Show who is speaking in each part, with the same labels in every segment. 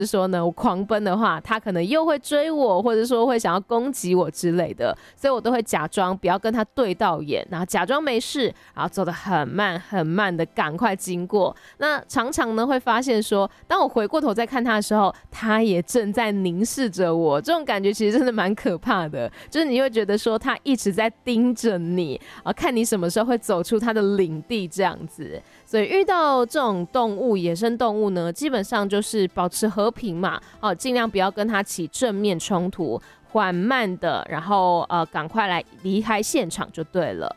Speaker 1: 是说呢，我狂奔的话，他可能又会追我，或者说会想要攻击我之类的，所以我都会假装不要跟他对到眼，然后假装没事，然后走得很慢很慢的赶快经过。那常常呢会发现说，当我回过头再看他的时候，他也正在凝视着我，这种感觉其实真的蛮可怕的，就是你会觉得说他一直在盯着你啊，看你什么时候会走出他的领地这样子。所以遇到这种动物，野生动物呢，基本上就是保持和平嘛，尽量不要跟它起正面冲突，缓慢的，然后赶快来离开现场就对了。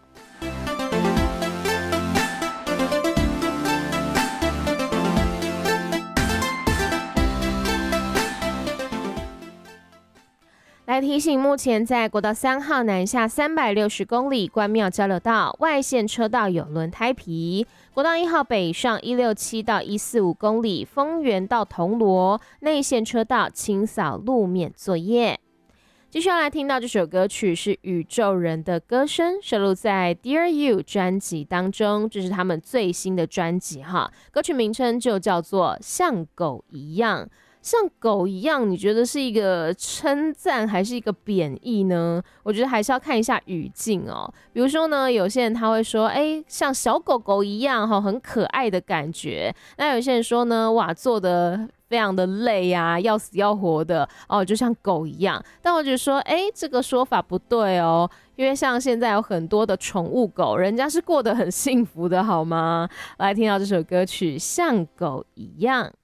Speaker 1: 来提醒，目前在国道3号南下360公里关庙交流道外线车道有轮胎皮，国道1号北上167到145公里丰原到铜锣内线车道清扫路面作业。继续要来听到这首歌曲是宇宙人的歌声，收录在 Dear You 专辑当中，这是他们最新的专辑哈，歌曲名称就叫做像狗一样。像狗一样，你觉得是一个称赞还是一个贬义呢？我觉得还是要看一下语境哦。比如说呢，有些人他会说，像小狗狗一样，很可爱的感觉。那有些人说呢，哇，做的非常的累啊，要死要活的哦，就像狗一样。但我觉得说，这个说法不对哦，因为像现在有很多的宠物狗，人家是过得很幸福的，好吗？来听到这首歌曲《像狗一样》。